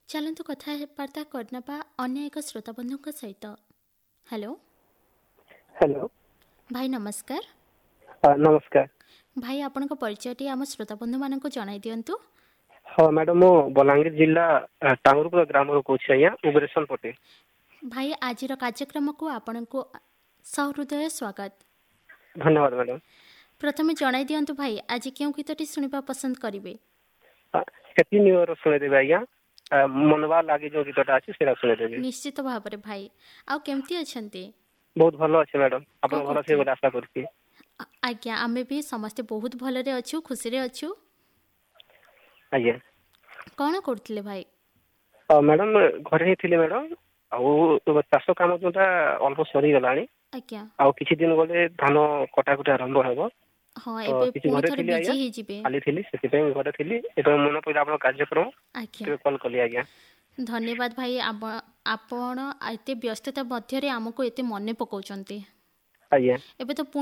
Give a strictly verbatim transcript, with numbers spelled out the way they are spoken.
ଚାଲନ୍ତୁ କଥାବାର୍ତ୍ତା କରିନେବା ଅନ୍ୟ ଏକ ଶ୍ରୋତାବନ୍ଧୁଙ୍କ ସହିତ। ହ୍ୟାଲୋ ହ୍ୟାଲୋ ଭାଇ, ନମସ୍କାର। ଆ, ନମସ୍କାର। ଭାଇ, ଆପଣଙ୍କ ପରିଚୟଟି ଆମ ଶ୍ରୋତାବନ୍ଧୁମାନଙ୍କୁ ଜଣାଇ ଦିଅନ୍ତୁ। ହଁ ମ୍ୟାଡ଼ାମ, ମୁଁ ବଲାଙ୍ଗୀର ଜିଲ୍ଲା ଆ, ଟାଙ୍ଗରପୁର ଗ୍ରାମରୁ କହୁଛି ଆଜ୍ଞା, ଉଗ୍ରେଶନ ପଟେ। ଭାଇ, ଆଜିର କାର୍ଯ୍ୟକ୍ରମକୁ ଆପଣଙ୍କୁ ସହୃଦୟ ସ୍ୱାଗତ। ଧନ୍ୟବାଦ ମ୍ୟାଡ଼ାମ। ପ୍ରଥମେ ଜଣାଇ ଦିଅନ୍ତୁ ଭାଇ, ଆଜି କେଉଁ ଗୀତଟି ଶୁଣିବା ପସନ୍ଦ କରିବେ? ହେପି ନ୍ୟୁ ଇୟର ଶୁଣେଇଦେବି ଆଜ୍ଞା। ଆ, ମନବା ଲାଗି ଯୋଉ ଗୀତଟା ଅଛି ସେଇଟା ଶୁଣେଇଦେବି। ନିଶ୍ଚିତ ଭାବରେ ଭାଇ। ଆଉ କେମିତି ଅଛନ୍ତି? ବହୁତ ଭଲ ଅଛି ମ୍ୟାଡ଼ାମ, ଆପଣ କଣ ଭଲ ଥିବେ କରୁଥିଲେ? ବୋଲି ଆଶା କରୁଛି। ଆ- ଆଜ୍ଞା, ଆମେ ବି ସମସ୍ତେ ବହୁତ ଭଲରେ ଅଛୁ, ଖୁସିରେ ଅଛୁ। ଆଜ୍ଞା। କଣ କରୁଥିଲେ ଭାଇ? ଆଉ ମ୍ୟାଡ଼ାମ ଘରେ ହିଁ ଥିଲି ମ୍ୟାଡ଼ାମ। ଆଉ ଚାଷ କାମ ଯୋଉଟା ଅଳ୍ପ ସରିଗଲାଣି। ଆଜ୍ଞା। ଆଉ କିଛି ଦିନ ଗଲେ ଧାନ କଟାକଟି ଆରମ୍ଭ ହେବ। ହଁ, ତ ଏବେ କିଛି ପୁଣି ଘରେ ଥରେ ଥିଲି ବିଜି ଆଜ୍ଞା, ହେଇଯିବେ। ଖାଲି ଥିଲି, ସେଥିପାଇଁ ଘରେ ଥିଲି। ଏବେ ମନେ ପଡ଼ିଲା ଆପଣଙ୍କ କାର୍ଯ୍ୟକ୍ରମ, ଆଜ୍ଞା, ଟିକେ କଲ୍ କଲି ଆଜ୍ଞା। ଧନ୍ୟବାଦ ଭାଇ। ଆପ- ଆପଣ ଏତେ ବ୍ୟସ୍ତତା ମଧ୍ୟରେ ଆମକୁ ଏତେ ମନେ ପକାଉଛନ୍ତି। ଆଜ୍ଞା। ଏବେ ତ ପୁଣି